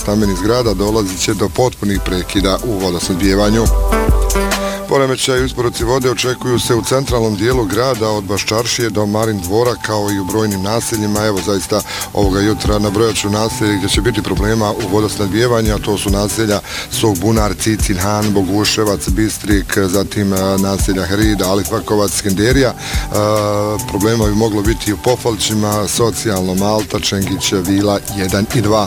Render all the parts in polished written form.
stambenih zgrada dolazit će do potpunih prekida u vodosnabdijevanju. Poremećaj u isporuci vode očekuju se u centralnom dijelu grada od Baščaršije do Marin dvora kao i u brojnim naseljima. Evo zaista ovoga jutra nabrojat ću naselje gdje će biti problema u vodosnabdijevanju, a to su naselja Sog Bunar, Cicin, Han, Boguševac, Bistrik, zatim naselja Herida, Alifakovac, Skenderija. Problema bi moglo biti u Pofalćima, Socijalno, Malta, Čengić, Vila 1 i 2.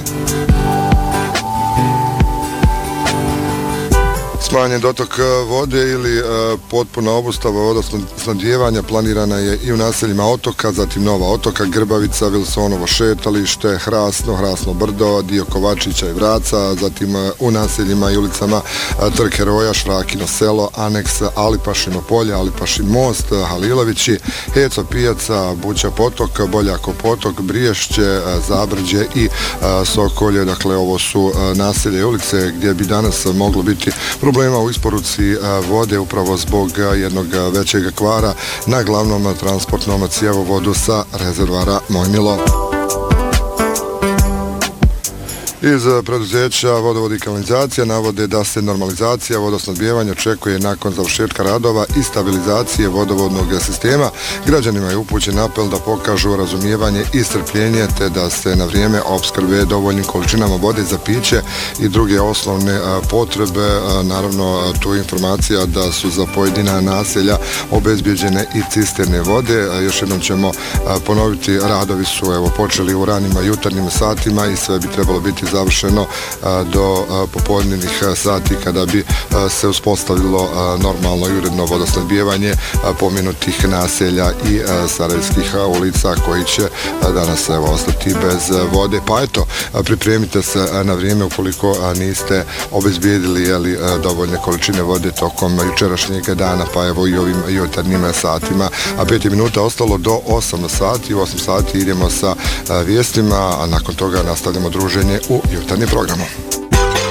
Smanjen dotok vode ili potpuna obustava vodosnabdijevanja planirana je i u naseljima Otoka, zatim Nova Otoka, Grbavica, Vilsonovo šetalište, Hrasno brdo, dio Kovačića i Vraca, zatim u naseljima i ulicama Trg Heroja, Šrakino selo, Aneks, Alipašino polje, Alipašin most, Halilovići, Heco pijaca, Buća potok, Boljako potok, Briješće, Zabrđe i Sokolje. Dakle, ovo su naselje i ulice gdje bi danas moglo biti problema u isporuci vode upravo zbog jednog većeg kvara na glavnom transportnom cjevovodu sa rezervara Mojmilo. Iz preduzeća Vodovod i kanalizacija navode da se normalizacija vodosnabdijevanja očekuje nakon završetka radova i stabilizacije vodovodnog sistema. Građanima je upućen apel da pokažu razumijevanje i strpljenje te da se na vrijeme opskrbe dovoljnim količinama vode za piće i druge osnovne potrebe. Naravno, tu je informacija da su za pojedina naselja obezbjeđene i cisterne vode. Još jednom ćemo ponoviti, radovi su počeli u ranim jutarnjim satima i sve bi trebalo biti završeno do popodnevnih sati kada bi se uspostavilo normalno i uredno vodosnabdijevanje pomenutih naselja i sarajevskih ulica koji će danas ostati bez vode. Pa eto, pripremite se na vrijeme ukoliko niste obezbijedili dovoljne količine vode tokom jučerašnjeg dana, pa evo i ovim jutarnjim satima. 5 minuta ostalo do 8 sati. U 8 sati idemo sa vijestima, a nakon toga nastavljamo druženje u jutarnjem programu.